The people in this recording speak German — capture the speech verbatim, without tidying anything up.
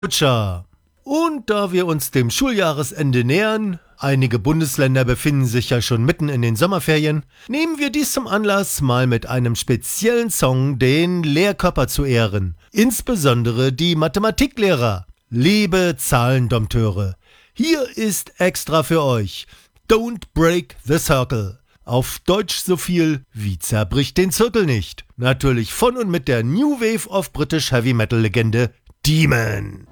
Tja, und da wir uns dem Schuljahresende nähern, einige Bundesländer befinden sich ja schon mitten in den Sommerferien, nehmen wir dies zum Anlass, mal mit einem speziellen Song den Lehrkörper zu ehren, insbesondere die Mathematiklehrer. Liebe Zahlendompteure, hier ist extra für euch Don't Break the Circle. Auf Deutsch so viel wie zerbricht den Zirkel nicht. Natürlich von und mit der New Wave of British Heavy Metal Legende Demon.